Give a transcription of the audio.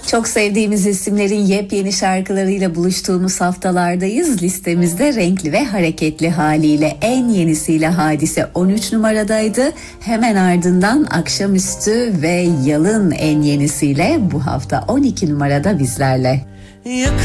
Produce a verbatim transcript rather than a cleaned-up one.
Çok sevdiğimiz isimlerin yepyeni şarkılarıyla buluştuğumuz haftalardayız. Listemizde renkli ve hareketli haliyle en yenisiyle Hadise on üç numaradaydı. Hemen ardından Akşamüstü ve Yalın en yenisiyle bu hafta on iki numarada bizlerle. Yakın